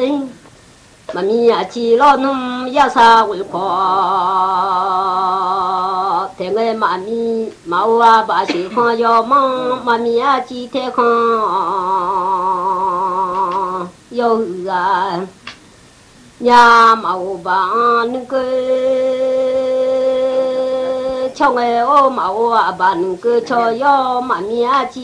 妈咪呀，起了侬呀啥会夸？天个妈咪毛啊把西康要忙，妈咪呀几天康要啊，呀毛把那个。청에 오마오 아바는 그 저여 마미야지